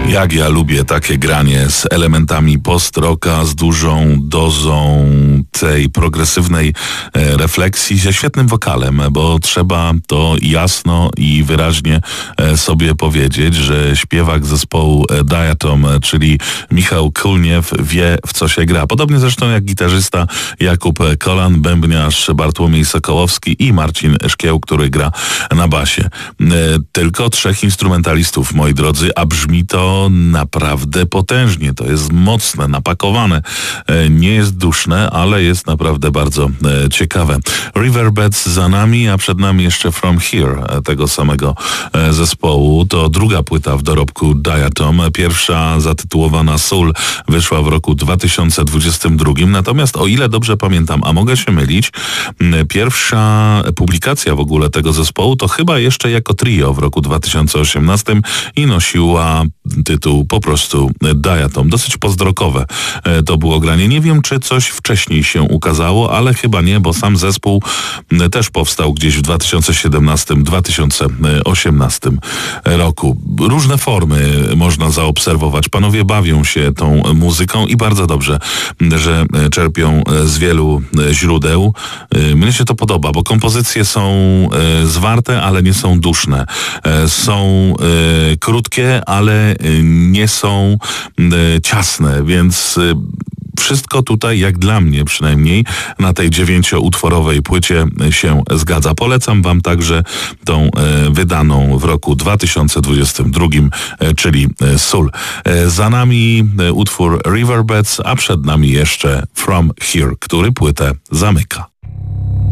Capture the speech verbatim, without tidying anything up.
Jak ja lubię takie granie z elementami post-rocka, z dużą dozą tej progresywnej e, refleksji, ze świetnym wokalem, bo trzeba to jasno i wyraźnie e, sobie powiedzieć, że śpiewak zespołu e, Diatom, e, czyli Michał Kulniew, wie, w co się gra. Podobnie zresztą jak gitarzysta Jakub Kolan, bębniarz Bartłomiej Sokołowski i Marcin Szkieł, który gra na basie. E, tylko trzech instrumentalistów, moi drodzy, a brzmi to naprawdę potężnie. To jest mocne, napakowane. Nie jest duszne, ale jest naprawdę bardzo e, ciekawe. Riverbeds za nami, a przed nami jeszcze From Here, tego samego e, zespołu. To druga płyta w dorobku Diatom. Pierwsza, zatytułowana Soul, wyszła w roku dwa tysiące dwudziestym drugim. Natomiast o ile dobrze pamiętam, a mogę się mylić, pierwsza publikacja w ogóle tego zespołu to chyba jeszcze jako trio w roku dwa tysiące osiemnastym i nosiła tytuł po prostu Diatom. Dosyć pozdrokowe to było granie. Nie wiem, czy coś wcześniej się ukazało, ale chyba nie, bo sam zespół też powstał gdzieś w dwa tysiące siedemnastym do dwa tysiące osiemnastego roku. Różne formy można zaobserwować. Panowie bawią się tą muzyką i bardzo dobrze, że czerpią z wielu źródeł. Mnie się to podoba, bo kompozycje są zwarte, ale nie są duszne. Są krótkie, ale nie są ciasne, więc wszystko tutaj, jak dla mnie przynajmniej, na tej dziewięcioutworowej płycie się zgadza. Polecam wam także tą wydaną w roku dwa tysiące dwudziestym drugim, czyli Soul. Za nami utwór Riverbeds, a przed nami jeszcze From Here, który płytę zamyka.